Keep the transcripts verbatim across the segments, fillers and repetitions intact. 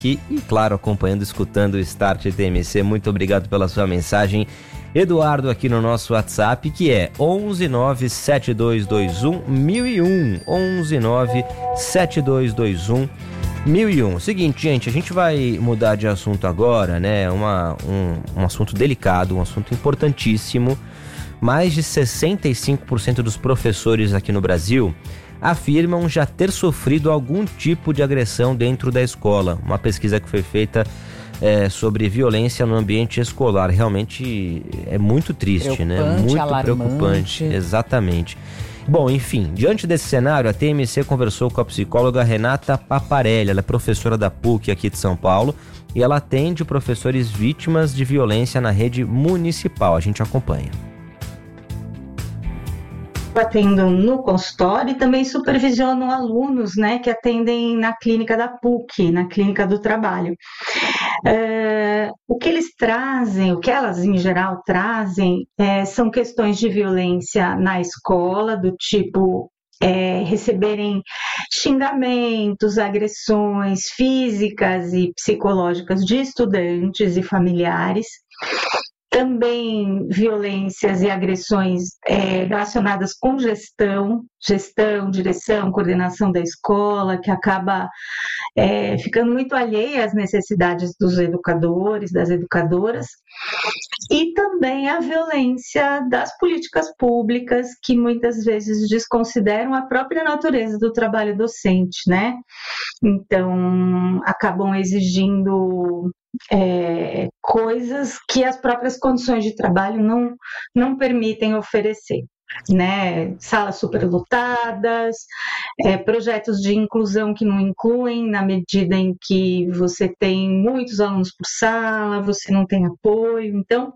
aqui e, claro, acompanhando, escutando o Start T M C. Muito obrigado pela sua mensagem. Eduardo aqui no nosso WhatsApp, que é onze nove sete dois dois um mil e um, onze nove sete dois dois um mil e um. Seguinte, gente, a gente vai mudar de assunto agora, né? Uma, um, um assunto delicado, um assunto importantíssimo. Mais de sessenta e cinco por cento dos professores aqui no Brasil afirmam já ter sofrido algum tipo de agressão dentro da escola. Uma pesquisa que foi feita é, sobre violência no ambiente escolar. Realmente é muito triste, né? Muito alarmante. Preocupante. Exatamente. Bom, enfim, diante desse cenário, a T M C conversou com a psicóloga Renata Paparelli. Ela é professora da P U C aqui de São Paulo e ela atende professores vítimas de violência na rede municipal. A gente acompanha. Atendo no consultório e também supervisiono alunos, né, que atendem na clínica da P U C, na clínica do trabalho. É, o que eles trazem, o que elas em geral trazem, é, são questões de violência na escola, do tipo é, receberem xingamentos, agressões físicas e psicológicas de estudantes e familiares. Também violências e agressões é, relacionadas com gestão, gestão, direção, coordenação da escola, que acaba é, ficando muito alheia às necessidades dos educadores, das educadoras, e também a violência das políticas públicas, que muitas vezes desconsideram a própria natureza do trabalho docente, né? Então, acabam exigindo É, coisas que as próprias condições de trabalho não, não permitem oferecer, né? Salas superlotadas, é, projetos de inclusão que não incluem na medida em que você tem muitos alunos por sala, você não tem apoio. Então,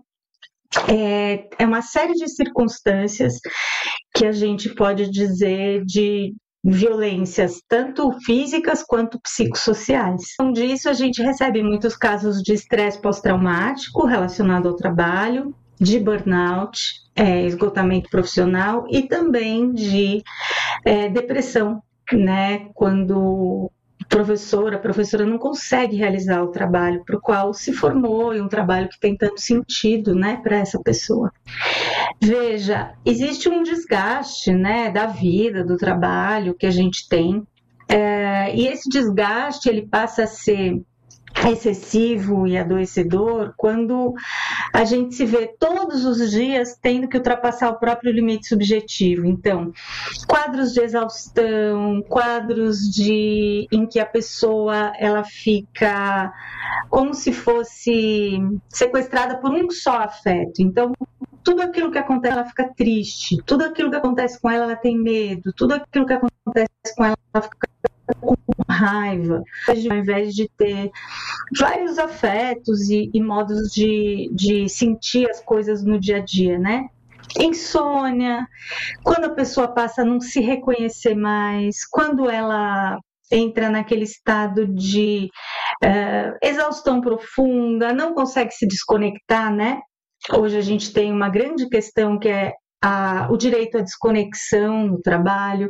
é, é uma série de circunstâncias que a gente pode dizer de violências tanto físicas quanto psicossociais. Então, disso a gente recebe muitos casos de estresse pós-traumático relacionado ao trabalho, de burnout, é, esgotamento profissional e também de é, depressão, né? Quando o professor, a professora não consegue realizar o trabalho para o qual se formou e um trabalho que tem tanto sentido, né, para essa pessoa. Veja, existe um desgaste, né, da vida, do trabalho que a gente tem, é, e esse desgaste ele passa a ser excessivo e adoecedor quando a gente se vê todos os dias tendo que ultrapassar o próprio limite subjetivo. Então, quadros de exaustão, quadros de em que a pessoa ela fica como se fosse sequestrada por um só afeto. Então, tudo aquilo que acontece, ela fica triste, tudo aquilo que acontece com ela, ela tem medo, tudo aquilo que acontece com ela, ela fica com raiva, ao invés de ter vários afetos e, e modos de, de sentir as coisas no dia a dia, né? Insônia, quando a pessoa passa a não se reconhecer mais, quando ela entra naquele estado de uh, exaustão profunda, não consegue se desconectar, né? Hoje a gente tem uma grande questão que é A, o direito à desconexão no trabalho,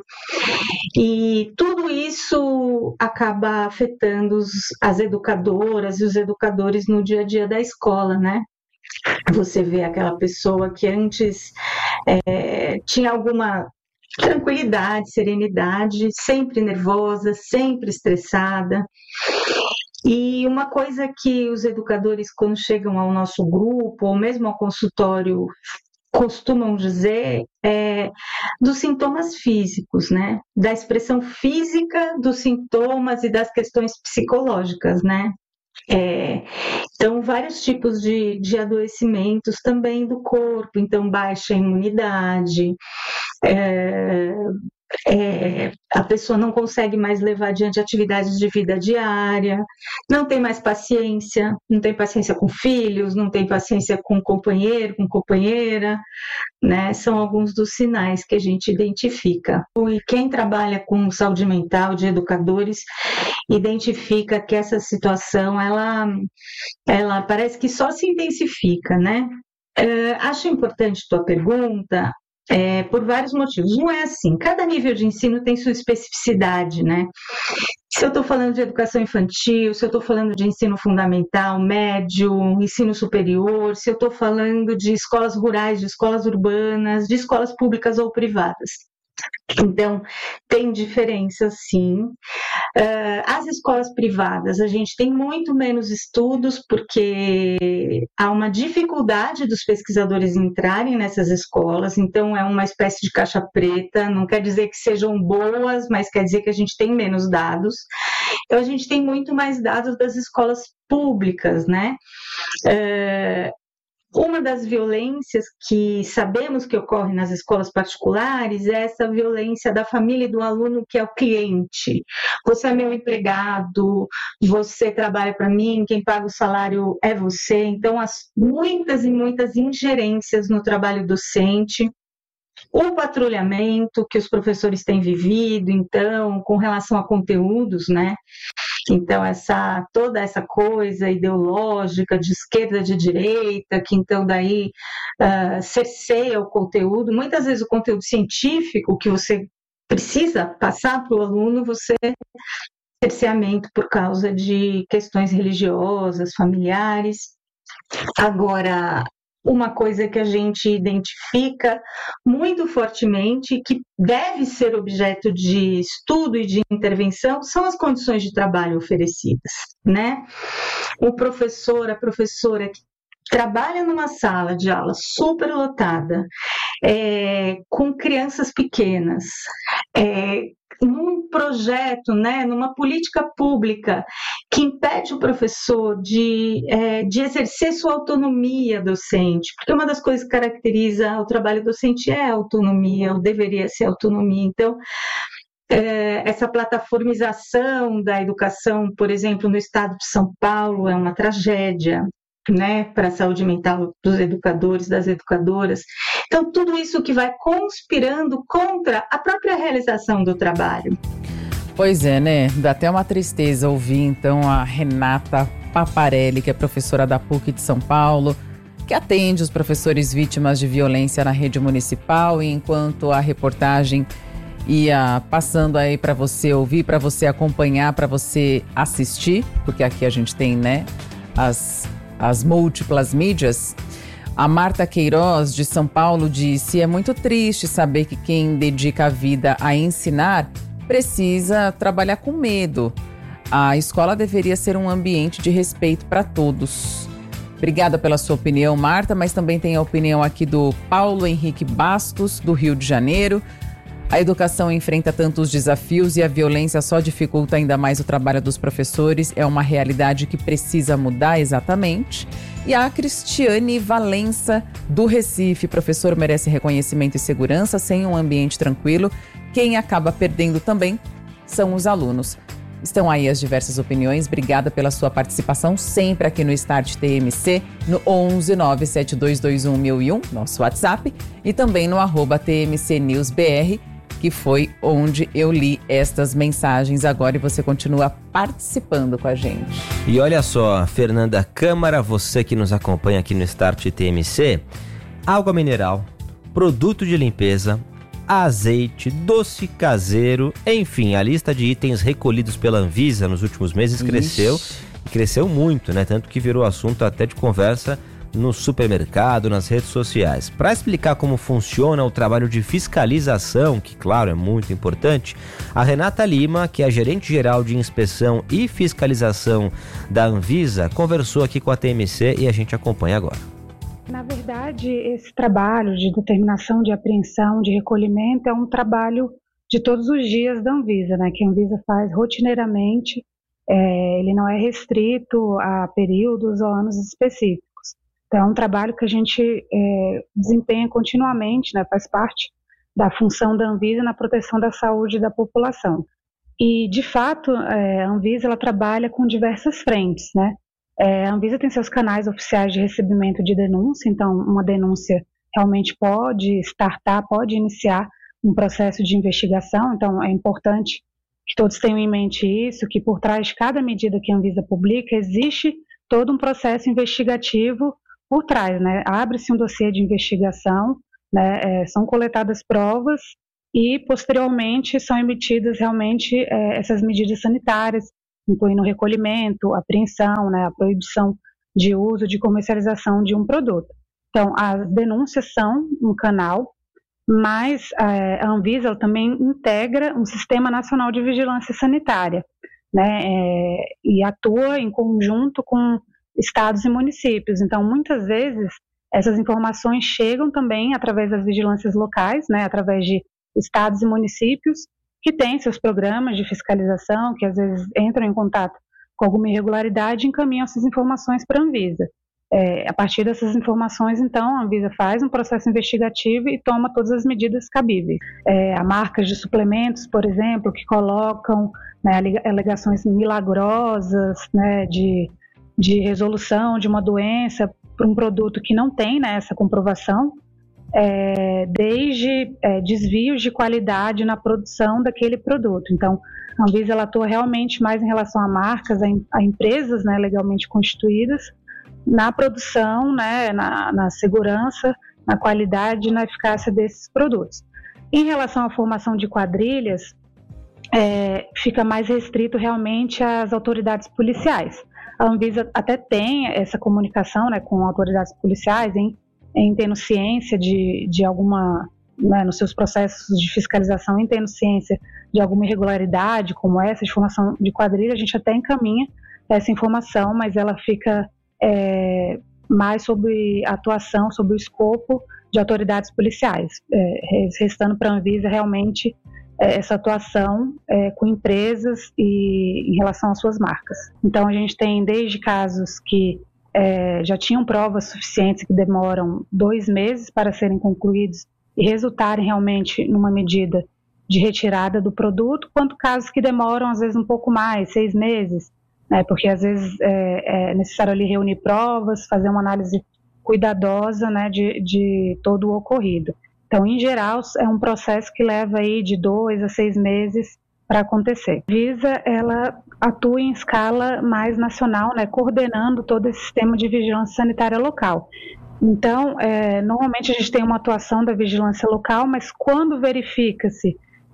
e tudo isso acaba afetando os, as educadoras e os educadores no dia a dia da escola, né? Você vê aquela pessoa que antes é, tinha alguma tranquilidade, serenidade, sempre nervosa, sempre estressada. E uma coisa que os educadores, quando chegam ao nosso grupo, ou mesmo ao consultório, costumam dizer é, dos sintomas físicos, né? Da expressão física dos sintomas e das questões psicológicas, né? É, então, vários tipos de, de adoecimentos também do corpo, então baixa imunidade, é, é, a pessoa não consegue mais levar adiante atividades de vida diária, não tem mais paciência, não tem paciência com filhos, não tem paciência com companheiro, com companheira, né? São alguns dos sinais que a gente identifica. E quem trabalha com saúde mental de educadores identifica que essa situação, ela, ela parece que só se intensifica, né? É, acho importante tua pergunta, É, por vários motivos. Um é assim, cada nível de ensino tem sua especificidade, né? Se eu estou falando de educação infantil, se eu estou falando de ensino fundamental, médio, ensino superior, se eu estou falando de escolas rurais, de escolas urbanas, de escolas públicas ou privadas. Então, tem diferença, sim. Uh, as escolas privadas, a gente tem muito menos estudos, porque há uma dificuldade dos pesquisadores entrarem nessas escolas, então é uma espécie de caixa preta, não quer dizer que sejam boas, mas quer dizer que a gente tem menos dados. Então, a gente tem muito mais dados das escolas públicas, né? Uh, Uma das violências que sabemos que ocorre nas escolas particulares é essa violência da família e do aluno, que é o cliente. Você é meu empregado, você trabalha para mim, quem paga o salário é você. Então, as muitas e muitas ingerências no trabalho docente. O patrulhamento que os professores têm vivido, então, com relação a conteúdos, né? Então, essa, toda essa coisa ideológica de esquerda, de direita, que então daí uh, cerceia o conteúdo, muitas vezes o conteúdo científico que você precisa passar para o aluno, você cerceamento por causa de questões religiosas, familiares. Agora, uma coisa que a gente identifica muito fortemente, que deve ser objeto de estudo e de intervenção, são as condições de trabalho oferecidas, né? O professor, a professora que trabalha numa sala de aula super lotada, é, com crianças pequenas, é, num projeto, né, numa política pública que impede o professor de, é, de exercer sua autonomia docente, porque uma das coisas que caracteriza o trabalho docente é a autonomia, ou deveria ser a autonomia. Então, é, essa plataformização da educação, por exemplo, no estado de São Paulo, é uma tragédia, né, para a saúde mental dos educadores, das educadoras. Então, tudo isso que vai conspirando contra a própria realização do trabalho. Pois é, né? Dá até uma tristeza ouvir, então, a Renata Paparelli, que é professora da P U C de São Paulo, que atende os professores vítimas de violência na rede municipal, e enquanto a reportagem ia passando aí para você ouvir, para você acompanhar, para você assistir, porque aqui a gente tem, né, as... as múltiplas mídias, a Marta Queiroz, de São Paulo, disse: é muito triste saber que quem dedica a vida a ensinar precisa trabalhar com medo. A escola deveria ser um ambiente de respeito para todos. Obrigada pela sua opinião, Marta, mas também tem a opinião aqui do Paulo Henrique Bastos, do Rio de Janeiro. A educação enfrenta tantos desafios e a violência só dificulta ainda mais o trabalho dos professores. É uma realidade que precisa mudar exatamente. E a Cristiane Valença, do Recife: professor merece reconhecimento e segurança. Sem um ambiente tranquilo, quem acaba perdendo também são os alunos. Estão aí as diversas opiniões. Obrigada pela sua participação, sempre aqui no Start T M C, no onze nove sete dois dois um mil e um, nosso WhatsApp, e também no arroba T M C News B R, que foi onde eu li estas mensagens agora, e você continua participando com a gente. E olha só, Fernanda Câmara, você que nos acompanha aqui no Start T M C, água mineral, produto de limpeza, azeite, doce caseiro, enfim, a lista de itens recolhidos pela Anvisa nos últimos meses cresceu, e cresceu muito, né? Tanto que virou assunto até de conversa no supermercado, nas redes sociais. Para explicar como funciona o trabalho de fiscalização, que claro é muito importante, a Renata Lima, que é a gerente-geral de inspeção e fiscalização da Anvisa, conversou aqui com a T M C e a gente acompanha agora. Na verdade, esse trabalho de determinação, de apreensão, de recolhimento é um trabalho de todos os dias da Anvisa, né, que a Anvisa faz rotineiramente. É, ele não é restrito a períodos ou anos específicos. Então, é um trabalho que a gente é, desempenha continuamente, né, faz parte da função da Anvisa na proteção da saúde da população. E, de fato, é, a Anvisa ela trabalha com diversas frentes, né? É, a Anvisa tem seus canais oficiais de recebimento de denúncia, então uma denúncia realmente pode startar, pode iniciar um processo de investigação, então é importante que todos tenham em mente isso, que por trás de cada medida que a Anvisa publica existe todo um processo investigativo por trás, né? Abre-se um dossiê de investigação né, é, são coletadas provas e, posteriormente, são emitidas realmente é, essas medidas sanitárias, incluindo o recolhimento, a apreensão, né, a proibição de uso, de comercialização de um produto. Então, as denúncias são um canal, mas é, a Anvisa também integra um Sistema Nacional de Vigilância Sanitária, né, é, e atua em conjunto com estados e municípios. Então, muitas vezes, essas informações chegam também através das vigilâncias locais, né, através de estados e municípios que têm seus programas de fiscalização, que às vezes entram em contato com alguma irregularidade e encaminham essas informações para a Anvisa. É, a partir dessas informações, então, a Anvisa faz um processo investigativo e toma todas as medidas cabíveis. É, há marcas de suplementos, por exemplo, que colocam, né, alegações milagrosas, né, de, de resolução de uma doença para um produto que não tem, né, essa comprovação, é, desde é, desvios de qualidade na produção daquele produto. Então, a Anvisa ela atua realmente mais em relação a marcas, a, a empresas, né, legalmente constituídas, na produção, né, na, na segurança, na qualidade e na eficácia desses produtos. Em relação à formação de quadrilhas, é, fica mais restrito realmente às autoridades policiais. A Anvisa até tem essa comunicação, né, com autoridades policiais em, em tendo ciência de, de alguma, né, nos seus processos de fiscalização, em tendo ciência de alguma irregularidade como essa, de formação de quadrilha, a gente até encaminha essa informação, mas ela fica É, mais sobre a atuação, sobre o escopo de autoridades policiais, é, restando para a Anvisa realmente é, essa atuação é, com empresas e em relação às suas marcas. Então a gente tem desde casos que é, já tinham provas suficientes que demoram dois meses para serem concluídos e resultarem realmente numa medida de retirada do produto, quanto casos que demoram às vezes um pouco mais, seis meses, né, porque às vezes é, é necessário ali reunir provas, fazer uma análise cuidadosa, né, de, de todo o ocorrido. Então, em geral, é um processo que leva aí de dois a seis meses para acontecer. A Anvisa, ela atua em escala mais nacional, né, coordenando todo esse sistema de vigilância sanitária local. Então, é, normalmente a gente tem uma atuação da vigilância local, mas quando verifica-se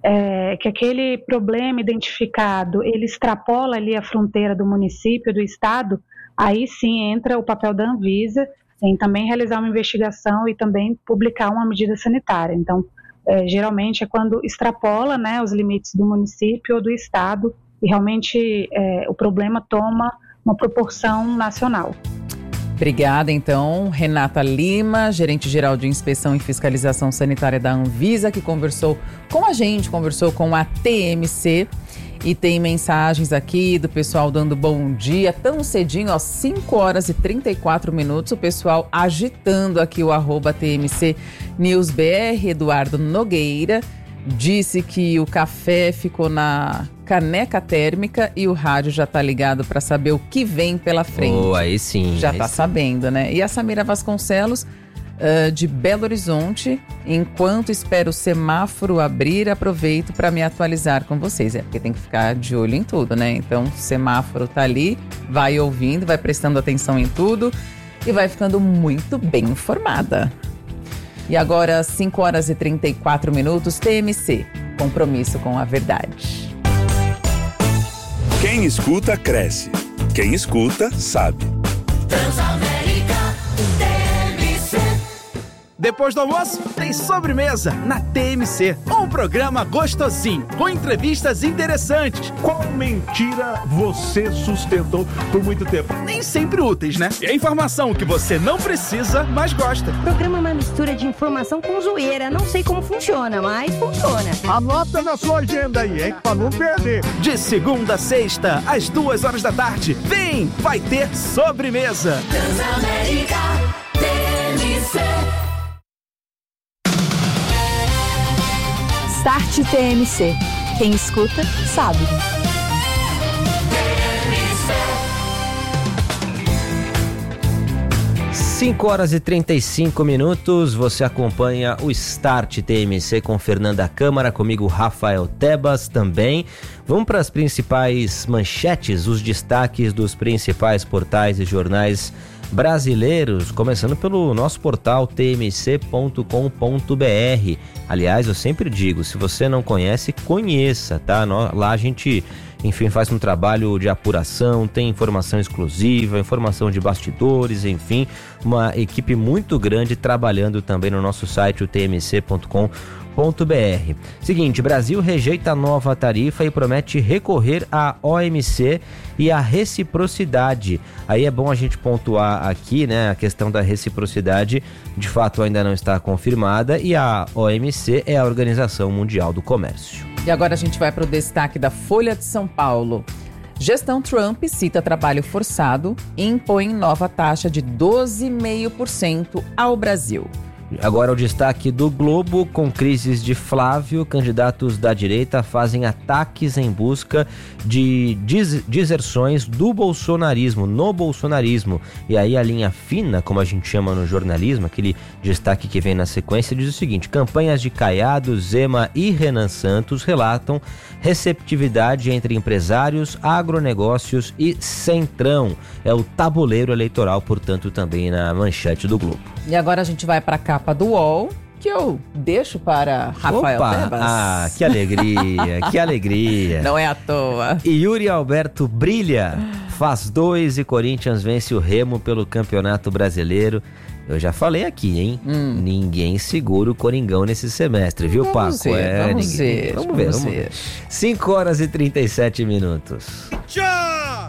É, que aquele problema identificado, ele extrapola ali a fronteira do município, do estado, aí sim entra o papel da Anvisa em também realizar uma investigação e também publicar uma medida sanitária. Então, é, geralmente é quando extrapola, né, os limites do município ou do estado e realmente é, o problema toma uma proporção nacional. Obrigada, então, Renata Lima, gerente-geral de Inspeção e Fiscalização Sanitária da Anvisa, que conversou com a gente, conversou com a T M C. E tem mensagens aqui do pessoal dando bom dia, tão cedinho, ó, cinco horas e trinta e quatro minutos, o pessoal agitando aqui o arroba T M C News B R. Eduardo Nogueira disse que o café ficou na caneca térmica e o rádio já tá ligado para saber o que vem pela frente. Oh, aí sim. Já aí tá sim. sabendo, né? E a Samira Vasconcelos, uh, de Belo Horizonte, enquanto espero o semáforo abrir, aproveito para me atualizar com vocês. É porque tem que ficar de olho em tudo, né? Então, o semáforo tá ali, vai ouvindo, vai prestando atenção em tudo e vai ficando muito bem informada. E agora, cinco horas e trinta e quatro minutos, T M C, compromisso com a verdade. Quem escuta, cresce. Quem escuta, sabe. Transamérica T M C. Depois do almoço, tem sobremesa na T M C. Um programa gostosinho, com entrevistas interessantes. Qual mentira você sustentou por muito tempo? Nem sempre úteis, né? E a informação que você não precisa, mas gosta. O programa é uma mistura de informação com zoeira. Não sei como funciona, mas funciona. Anota na sua agenda aí, hein? Pra não perder. De segunda a sexta, às duas horas da tarde. Vem, vai ter sobremesa. Transamérica T M C. Start T M C. Quem escuta, sabe. cinco horas e trinta e cinco minutos, você acompanha o Start T M C com Fernanda Câmara, comigo Rafael Tebas também. Vamos para as principais manchetes, os destaques dos principais portais e jornais brasileiros, começando pelo nosso portal t m c ponto com ponto b r. Aliás, eu sempre digo, se você não conhece, conheça, tá? Lá a gente, enfim, faz um trabalho de apuração, tem informação exclusiva, informação de bastidores, enfim, uma equipe muito grande trabalhando também no nosso site, o t m c ponto com ponto b r. Seguinte, Brasil rejeita a nova tarifa e promete recorrer à O M C e à reciprocidade. Aí é bom a gente pontuar aqui, né, a questão da reciprocidade, de fato ainda não está confirmada, e a O M C é a Organização Mundial do Comércio. E agora a gente vai para o destaque da Folha de São Paulo. Gestão Trump cita trabalho forçado e impõe nova taxa de doze vírgula cinco por cento ao Brasil. Agora o destaque do Globo: com crises de Flávio, candidatos da direita fazem ataques em busca de des- deserções do bolsonarismo, no bolsonarismo. E aí a linha fina, como a gente chama no jornalismo, aquele destaque que vem na sequência, diz o seguinte: campanhas de Caiado, Zema e Renan Santos relatam receptividade entre empresários, agronegócios e Centrão. É o tabuleiro eleitoral, portanto, também na manchete do Globo. E agora a gente vai para a capa do U O L, que eu deixo para Rafael Opa, Tebas. Ah, que alegria, que alegria. Não é à toa. E Yuri Alberto brilha, faz dois e Corinthians vence o Remo pelo Campeonato Brasileiro. Eu já falei aqui, hein? Hum. Ninguém segura o Coringão nesse semestre, viu, vamos Paco? Ver, é, vamos, ninguém... ver, vamos ver, vamos vamos ver. cinco horas e trinta e sete minutos. Tchau!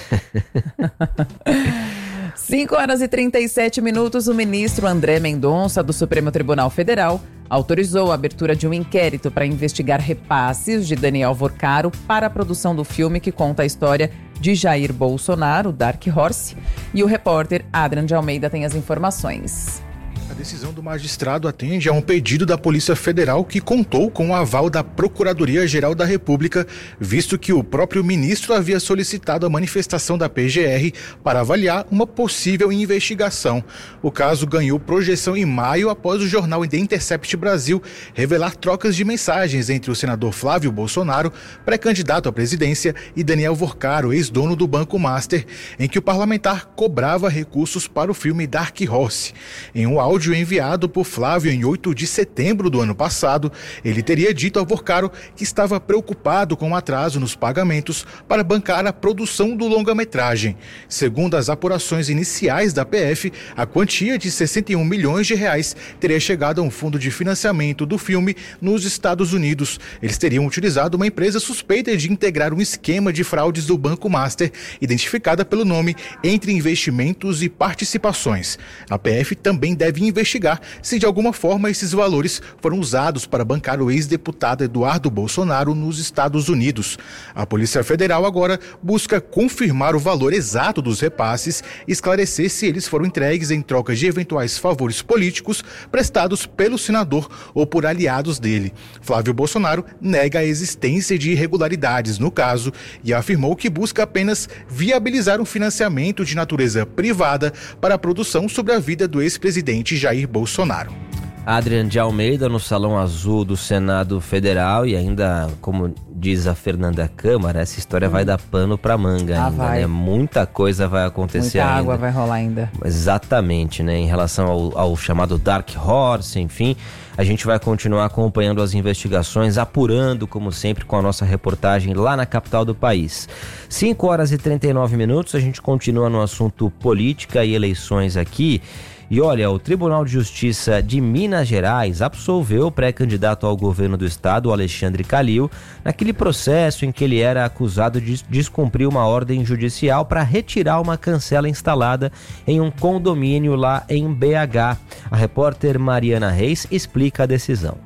cinco horas e trinta e sete minutos, o ministro André Mendonça, do Supremo Tribunal Federal, autorizou a abertura de um inquérito para investigar repasses de Daniel Vorcaro para a produção do filme que conta a história de Jair Bolsonaro, Dark Horse. E o repórter Adrian de Almeida tem as informações. A decisão do magistrado atende a um pedido da Polícia Federal que contou com o aval da Procuradoria-Geral da República, visto que o próprio ministro havia solicitado a manifestação da P G R para avaliar uma possível investigação. O caso ganhou projeção em maio após o jornal The Intercept Brasil revelar trocas de mensagens entre o senador Flávio Bolsonaro, pré-candidato à presidência, e Daniel Vorcaro, ex-dono do Banco Master, em que o parlamentar cobrava recursos para o filme Dark Horse. Em um áudio enviado por Flávio em oito de setembro do ano passado, ele teria dito ao Vorcaro que estava preocupado com o atraso nos pagamentos para bancar a produção do longa-metragem. Segundo as apurações iniciais da P F, a quantia de sessenta e um milhões de reais teria chegado a um fundo de financiamento do filme nos Estados Unidos. Eles teriam utilizado uma empresa suspeita de integrar um esquema de fraudes do Banco Master, identificada pelo nome Entre Investimentos e Participações. A P F também deve investigar se de alguma forma esses valores foram usados para bancar o ex-deputado Eduardo Bolsonaro nos Estados Unidos. A Polícia Federal agora busca confirmar o valor exato dos repasses e esclarecer se eles foram entregues em troca de eventuais favores políticos prestados pelo senador ou por aliados dele. Flávio Bolsonaro nega a existência de irregularidades no caso e afirmou que busca apenas viabilizar um financiamento de natureza privada para a produção sobre a vida do ex-presidente Jair Bolsonaro. Adrian de Almeida no Salão Azul do Senado Federal, e ainda, como diz a Fernanda Câmara, essa história hum. vai dar pano pra manga ah, ainda, vai. né? Muita coisa vai acontecer Muita ainda. água vai rolar ainda. Exatamente, né? Em relação ao, ao chamado Dark Horse, enfim, a gente vai continuar acompanhando as investigações, apurando, como sempre, com a nossa reportagem lá na capital do país. cinco horas e trinta e nove minutos, a gente continua no assunto política e eleições aqui. E olha, o Tribunal de Justiça de Minas Gerais absolveu o pré-candidato ao governo do estado, Alexandre Calil, naquele processo em que ele era acusado de descumprir uma ordem judicial para retirar uma cancela instalada em um condomínio lá em B H. A repórter Mariana Reis explica a decisão.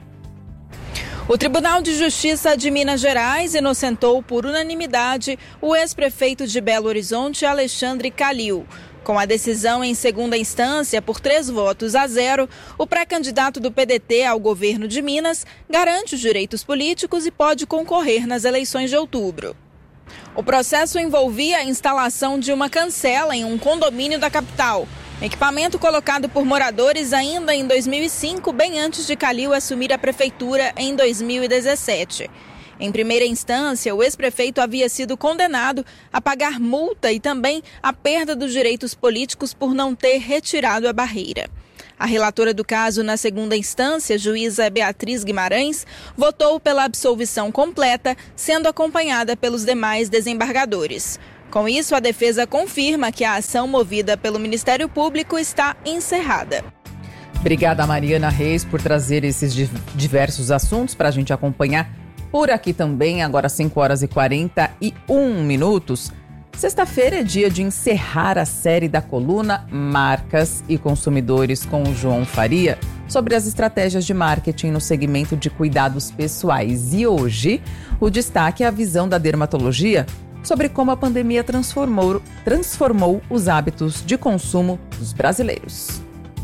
O Tribunal de Justiça de Minas Gerais inocentou por unanimidade o ex-prefeito de Belo Horizonte, Alexandre Calil. Com a decisão em segunda instância por três votos a zero, o pré-candidato do P D T ao governo de Minas garante os direitos políticos e pode concorrer nas eleições de outubro. O processo envolvia a instalação de uma cancela em um condomínio da capital, equipamento colocado por moradores ainda em dois mil e cinco, bem antes de Calil assumir a prefeitura em dois mil e dezessete. Em primeira instância, o ex-prefeito havia sido condenado a pagar multa e também a perda dos direitos políticos por não ter retirado a barreira. A relatora do caso na segunda instância, juíza Beatriz Guimarães, votou pela absolvição completa, sendo acompanhada pelos demais desembargadores. Com isso, a defesa confirma que a ação movida pelo Ministério Público está encerrada. Obrigada, Mariana Reis, por trazer esses diversos assuntos para a gente acompanhar por aqui também. Agora cinco horas e quarenta e um minutos. Sexta-feira é dia de encerrar a série da coluna Marcas e Consumidores com o João Faria sobre as estratégias de marketing no segmento de cuidados pessoais. E hoje o destaque é a visão da dermatologia sobre como a pandemia transformou, transformou os hábitos de consumo dos brasileiros.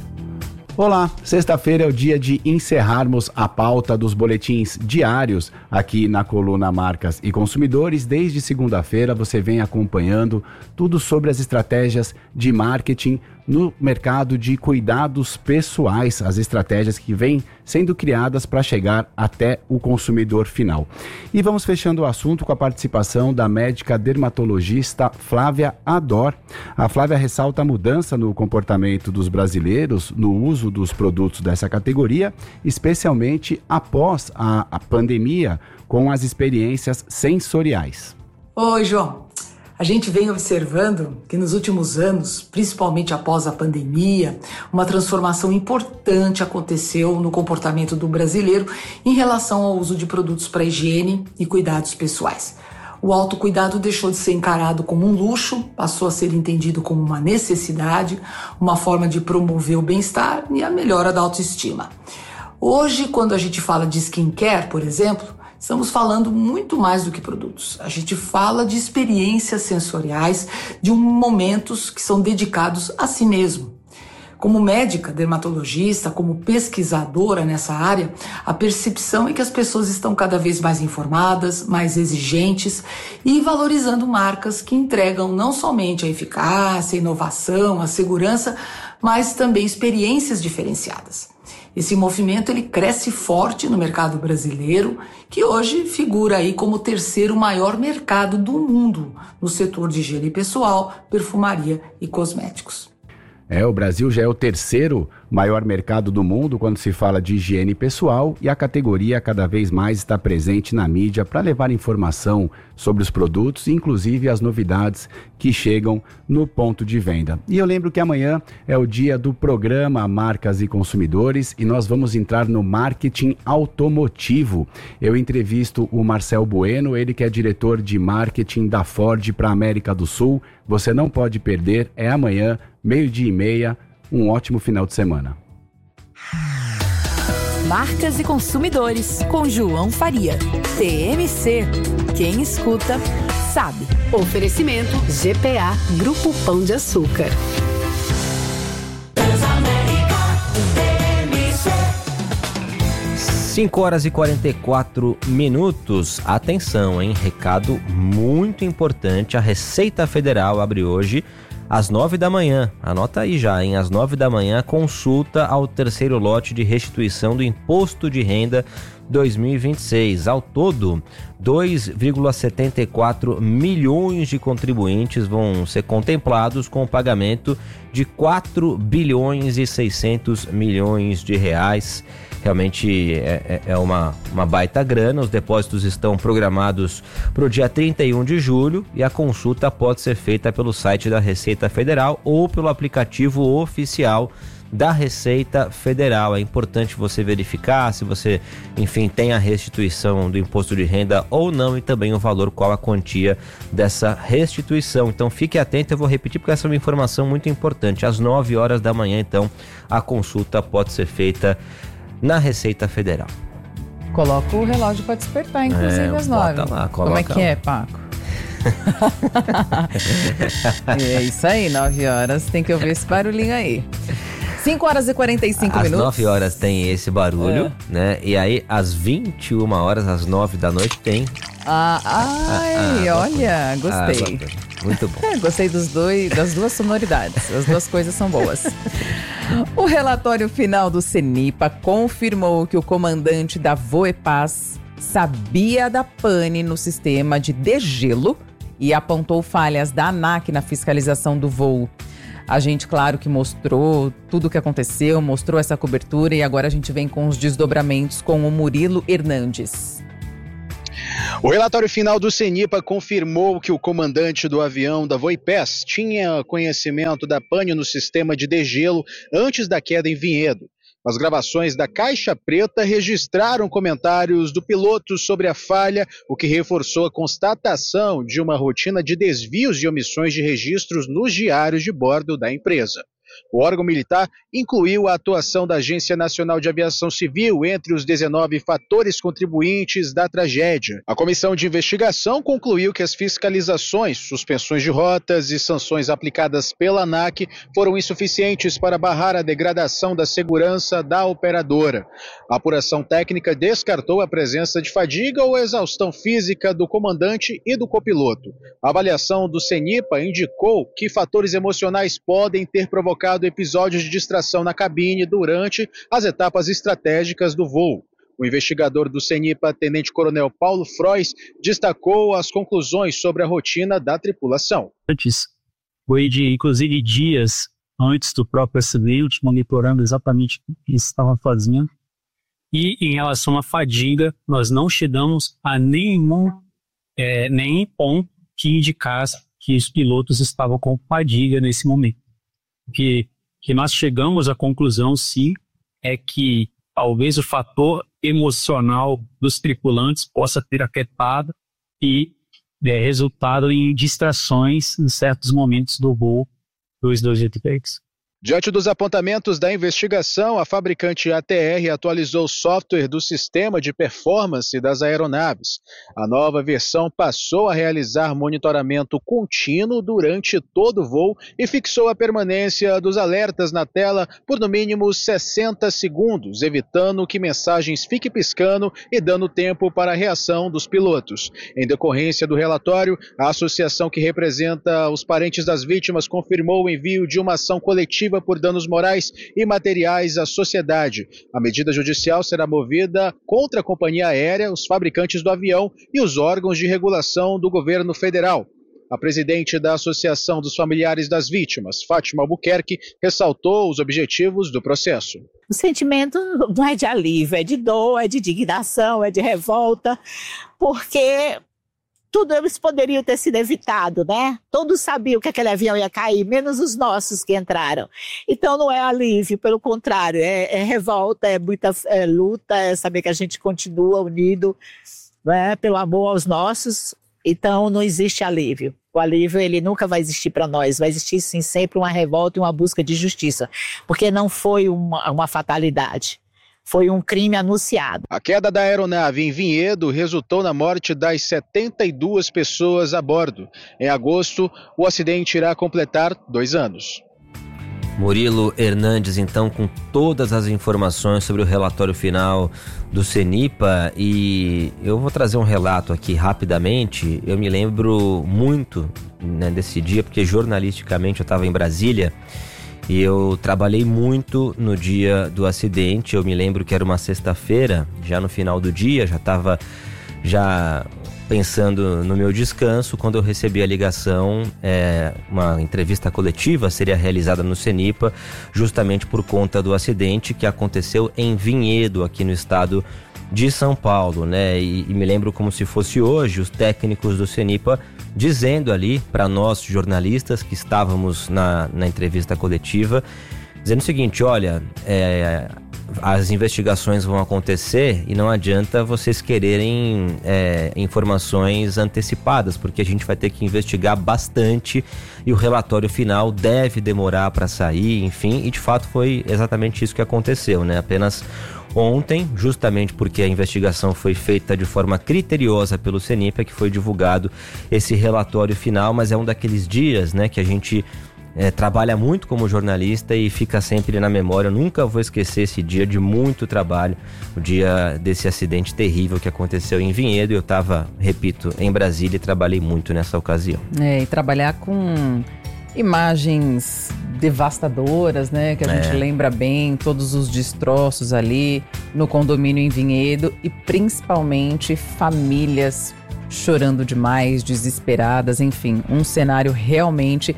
Olá, sexta-feira é o dia de encerrarmos a pauta dos boletins diários aqui na coluna Marcas e Consumidores. Desde segunda-feira você vem acompanhando tudo sobre as estratégias de marketing no mercado de cuidados pessoais, as estratégias que vêm sendo criadas para chegar até o consumidor final. E vamos fechando o assunto com a participação da médica dermatologista Flávia Ador. A Flávia ressalta a mudança no comportamento dos brasileiros no uso dos produtos dessa categoria, especialmente após a, a pandemia, com as experiências sensoriais. Oi, João. A gente vem observando que nos últimos anos, principalmente após a pandemia, uma transformação importante aconteceu no comportamento do brasileiro em relação ao uso de produtos para higiene e cuidados pessoais. O autocuidado deixou de ser encarado como um luxo, passou a ser entendido como uma necessidade, uma forma de promover o bem-estar e a melhora da autoestima. Hoje, quando a gente fala de skincare, por exemplo, estamos falando muito mais do que produtos. A gente fala de experiências sensoriais, de um momentos que são dedicados a si mesmo. Como médica, dermatologista, como pesquisadora nessa área, a percepção é que as pessoas estão cada vez mais informadas, mais exigentes e valorizando marcas que entregam não somente a eficácia, a inovação, a segurança, mas também experiências diferenciadas. Esse movimento ele cresce forte no mercado brasileiro, que hoje figura aí como o terceiro maior mercado do mundo no setor de higiene pessoal, perfumaria e cosméticos. É, o Brasil já é o terceiro maior mercado do mundo quando se fala de higiene pessoal e a categoria cada vez mais está presente na mídia para levar informação sobre os produtos, inclusive as novidades que chegam no ponto de venda. E eu lembro que amanhã é o dia do programa Marcas e Consumidores e nós vamos entrar no marketing automotivo. Eu entrevisto o Marcel Bueno, ele que é diretor de marketing da Ford para a América do Sul. Você não pode perder, é amanhã, meio-dia e meia, um ótimo final de semana. Marcas e Consumidores, com João Faria. T M C. Quem escuta, sabe. Oferecimento G P A, Grupo Pão de Açúcar. cinco horas e quarenta e quatro minutos. Atenção, hein? Recado muito importante. A Receita Federal abre hoje às nove da manhã. Anota aí já, hein? Às nove da manhã, consulta ao terceiro lote de restituição do Imposto de Renda dois mil e vinte e seis. Ao todo, dois vírgula setenta e quatro milhões de contribuintes vão ser contemplados com o pagamento de quatro bilhões e seiscentos milhões de reais. Realmente é, é uma, uma baita grana. Os depósitos estão programados para o dia trinta e um de julho e a consulta pode ser feita pelo site da Receita Federal ou pelo aplicativo oficial da Receita Federal. É importante você verificar se você, enfim, tem a restituição do imposto de renda ou não e também o valor, qual a quantia dessa restituição. Então fique atento, eu vou repetir porque essa é uma informação muito importante. Às nove horas da manhã, então, a consulta pode ser feita na Receita Federal. Coloca o relógio para despertar, inclusive, é, às nove. Lá, Como é que é, Paco? É isso aí, nove horas. Tem que ouvir esse barulhinho aí. cinco horas e quarenta e cinco às minutos. Às nove horas tem esse barulho, é. né? E aí, às vinte e uma horas, às nove da noite, tem... Ah, ai, ah, ah, olha, gostei. Ah, muito bom. Gostei dos dois, das duas sonoridades. As duas coisas são boas. O relatório final do CENIPA confirmou que o comandante da Voepaz, sabia da pane no sistema de degelo e apontou falhas da ANAC na fiscalização do voo. A gente, claro, que mostrou tudo o que aconteceu, mostrou essa cobertura e agora a gente vem com os desdobramentos com o Murilo Hernandes. O relatório final do CENIPA confirmou que o comandante do avião da Voipés tinha conhecimento da pane no sistema de degelo antes da queda em Vinhedo. As gravações da Caixa Preta registraram comentários do piloto sobre a falha, o que reforçou a constatação de uma rotina de desvios e omissões de registros nos diários de bordo da empresa. O órgão militar incluiu a atuação da Agência Nacional de Aviação Civil entre os dezenove fatores contribuintes da tragédia. A comissão de investigação concluiu que as fiscalizações, suspensões de rotas e sanções aplicadas pela ANAC foram insuficientes para barrar a degradação da segurança da operadora. A apuração técnica descartou a presença de fadiga ou exaustão física do comandante e do copiloto. A avaliação do CENIPA indicou que fatores emocionais podem ter provocado episódios de distração na cabine durante as etapas estratégicas do voo. O investigador do CENIPA, Tenente-Coronel Paulo Frois, destacou as conclusões sobre a rotina da tripulação. Antes, foi de, inclusive, dias antes do próprio acidente, monitorando exatamente o que estava fazendo. E em relação à fadiga, nós não chegamos a nenhum, é, nenhum ponto que indicasse que os pilotos estavam com fadiga nesse momento. Que, que nós chegamos à conclusão, sim, é que talvez o fator emocional dos tripulantes possa ter afetado e é, resultado em distrações em certos momentos do voo dos dois jetpacks. Diante dos apontamentos da investigação, a fabricante A T R atualizou o software do sistema de performance das aeronaves. A nova versão passou a realizar monitoramento contínuo durante todo o voo e fixou a permanência dos alertas na tela por no mínimo sessenta segundos, evitando que mensagens fiquem piscando e dando tempo para a reação dos pilotos. Em decorrência do relatório, a associação que representa os parentes das vítimas confirmou o envio de uma ação coletiva por danos morais e materiais à sociedade. A medida judicial será movida contra a companhia aérea, os fabricantes do avião e os órgãos de regulação do governo federal. A presidente da Associação dos Familiares das Vítimas, Fátima Albuquerque, ressaltou os objetivos do processo. O sentimento não é de alívio, é de dor, é de indignação, é de revolta, porque tudo eles poderiam ter sido evitado, né? Todos sabiam que aquele avião ia cair, menos os nossos que entraram. Então não é alívio, pelo contrário, é, é revolta, é muita é luta, é saber que a gente continua unido, né, pelo amor aos nossos. Então não existe alívio. O alívio ele nunca vai existir para nós, vai existir sim sempre uma revolta e uma busca de justiça, porque não foi uma, uma fatalidade. Foi um crime anunciado. A queda da aeronave em Vinhedo resultou na morte das setenta e duas pessoas a bordo. Em agosto, o acidente irá completar dois anos. Murilo Hernandes, então, com todas as informações sobre o relatório final do CENIPA. E eu vou trazer um relato aqui rapidamente. Eu me lembro muito, né, desse dia, porque jornalisticamente eu estava em Brasília. E eu trabalhei muito no dia do acidente. Eu me lembro que era uma sexta-feira, já no final do dia, já estava já pensando no meu descanso, quando eu recebi a ligação. É, uma entrevista coletiva seria realizada no CENIPA, justamente por conta do acidente que aconteceu em Vinhedo, aqui no estado de São Paulo, né? E, e me lembro como se fosse hoje, os técnicos do CENIPA dizendo ali para nós jornalistas que estávamos na, na entrevista coletiva, dizendo o seguinte: olha, é, as investigações vão acontecer e não adianta vocês quererem é, informações antecipadas, porque a gente vai ter que investigar bastante e o relatório final deve demorar para sair, enfim, e de fato foi exatamente isso que aconteceu, né? Apenas ontem, justamente porque a investigação foi feita de forma criteriosa pelo CENIPA, que foi divulgado esse relatório final, mas é um daqueles dias, né, que a gente é, trabalha muito como jornalista e fica sempre na memória. Eu nunca vou esquecer esse dia de muito trabalho, o dia desse acidente terrível que aconteceu em Vinhedo. Eu estava, repito, em Brasília e trabalhei muito nessa ocasião. É, e trabalhar com imagens devastadoras, né, que a é. gente lembra bem, todos os destroços ali, no condomínio em Vinhedo e principalmente famílias chorando demais, desesperadas, enfim, um cenário realmente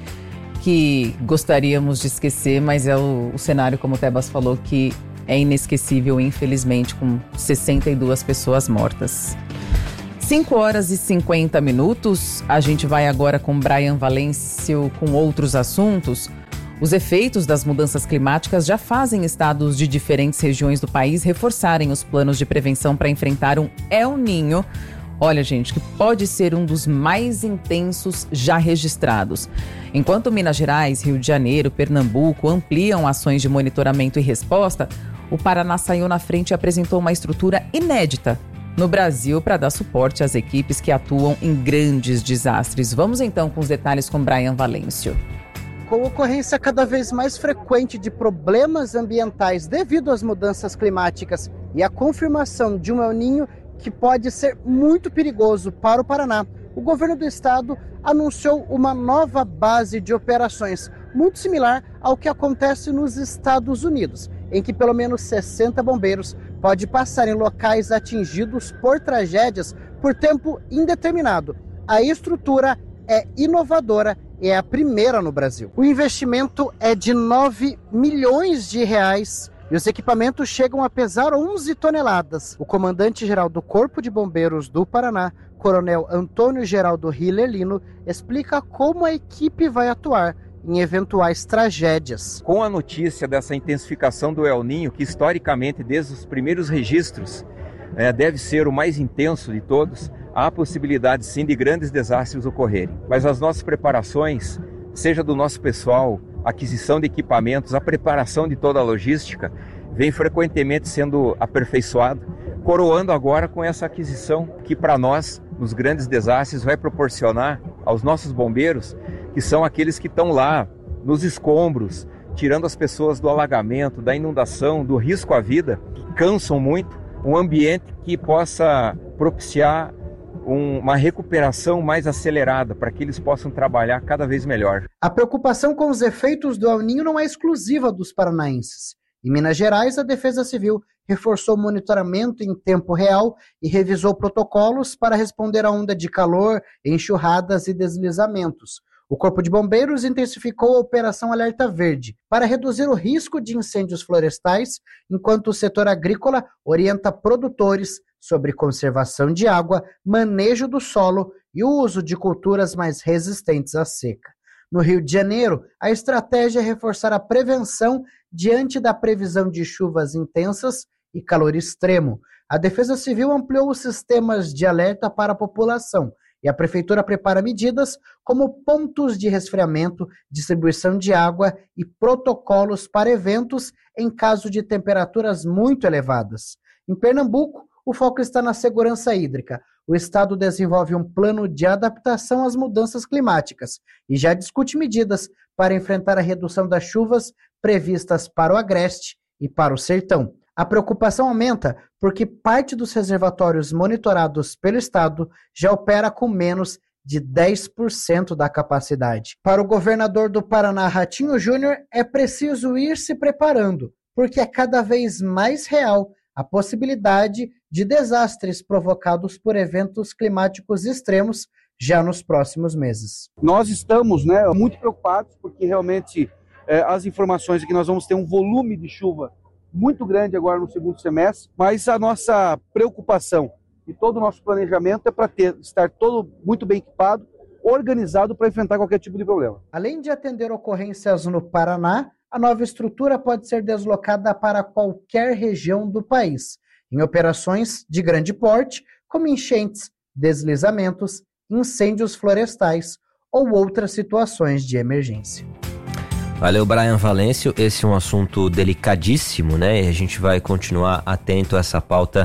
que gostaríamos de esquecer, mas é o, o cenário, como o Tebas falou, que é inesquecível, infelizmente, com sessenta e duas pessoas mortas. cinco horas e cinquenta minutos, a gente vai agora com Brian Valêncio com outros assuntos. Os efeitos das mudanças climáticas já fazem estados de diferentes regiões do país reforçarem os planos de prevenção para enfrentar um El Niño. Olha, gente, que pode ser um dos mais intensos já registrados. Enquanto Minas Gerais, Rio de Janeiro, Pernambuco ampliam ações de monitoramento e resposta, o Paraná saiu na frente e apresentou uma estrutura inédita no Brasil para dar suporte às equipes que atuam em grandes desastres. Vamos então com os detalhes com Brian Valêncio. Com ocorrência cada vez mais frequente de problemas ambientais devido às mudanças climáticas e a confirmação de um El Niño que pode ser muito perigoso para o Paraná, o governo do estado anunciou uma nova base de operações, muito similar ao que acontece nos Estados Unidos, em que pelo menos sessenta bombeiros podem passar em locais atingidos por tragédias por tempo indeterminado. A estrutura é inovadora e é a primeira no Brasil. O investimento é de nove milhões de reais e os equipamentos chegam a pesar onze toneladas. O comandante-geral do Corpo de Bombeiros do Paraná, Coronel Antônio Geraldo Hilelino, explica como a equipe vai atuar em eventuais tragédias. Com a notícia dessa intensificação do El Niño, que historicamente, desde os primeiros registros, é, deve ser o mais intenso de todos, há possibilidade sim de grandes desastres ocorrerem. Mas as nossas preparações, seja do nosso pessoal, aquisição de equipamentos, a preparação de toda a logística, vem frequentemente sendo aperfeiçoado, coroando agora com essa aquisição que para nós, nos grandes desastres, vai proporcionar aos nossos bombeiros, que são aqueles que estão lá nos escombros, tirando as pessoas do alagamento, da inundação, do risco à vida, que cansam muito, um ambiente que possa propiciar um, uma recuperação mais acelerada para que eles possam trabalhar cada vez melhor. A preocupação com os efeitos do El Niño não é exclusiva dos paranaenses. Em Minas Gerais, a Defesa Civil reforçou o monitoramento em tempo real e revisou protocolos para responder à onda de calor, enxurradas e deslizamentos. O Corpo de Bombeiros intensificou a Operação Alerta Verde para reduzir o risco de incêndios florestais, enquanto o setor agrícola orienta produtores sobre conservação de água, manejo do solo e o uso de culturas mais resistentes à seca. No Rio de Janeiro, a estratégia é reforçar a prevenção diante da previsão de chuvas intensas e calor extremo. A Defesa Civil ampliou os sistemas de alerta para a população e a Prefeitura prepara medidas como pontos de resfriamento, distribuição de água e protocolos para eventos em caso de temperaturas muito elevadas. Em Pernambuco, o foco está na segurança hídrica. O estado desenvolve um plano de adaptação às mudanças climáticas e já discute medidas para enfrentar a redução das chuvas previstas para o Agreste e para o Sertão. A preocupação aumenta porque parte dos reservatórios monitorados pelo estado já opera com menos de dez por cento da capacidade. Para o governador do Paraná, Ratinho Júnior, é preciso ir se preparando, porque é cada vez mais real a possibilidade de desastres provocados por eventos climáticos extremos já nos próximos meses. Nós estamos né, muito preocupados porque realmente é, as informações é que nós vamos ter um volume de chuva muito grande agora no segundo semestre, mas a nossa preocupação e todo o nosso planejamento é para ter, estar todo muito bem equipado, organizado para enfrentar qualquer tipo de problema. Além de atender ocorrências no Paraná, a nova estrutura pode ser deslocada para qualquer região do país, em operações de grande porte, como enchentes, deslizamentos, incêndios florestais ou outras situações de emergência. Valeu, Brian Valêncio. Esse é um assunto delicadíssimo, né? E a gente vai continuar atento a essa pauta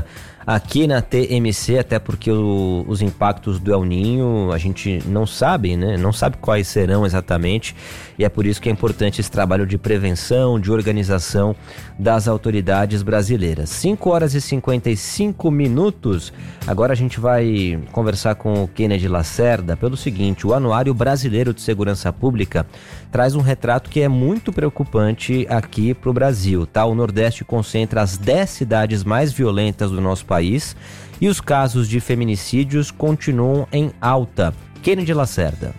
aqui na T M C, até porque o, os impactos do El Niño a gente não sabe, né? Não sabe quais serão exatamente, e é por isso que é importante esse trabalho de prevenção, de organização das autoridades brasileiras. cinco horas e cinquenta e cinco minutos. Agora a gente vai conversar com o Kennedy Lacerda pelo seguinte: o Anuário Brasileiro de Segurança Pública traz um retrato que é muito preocupante aqui para o Brasil, tá? O Nordeste concentra as dez cidades mais violentas do nosso país e os casos de feminicídios continuam em alta. Kennedy Lacerda.